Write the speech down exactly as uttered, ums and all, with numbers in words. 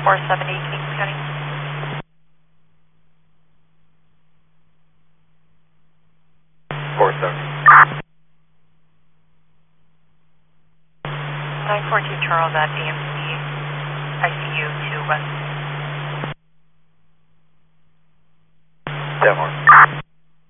four seventy, Kings County. four seventy. nine four two Charles at A M C, I C U to West.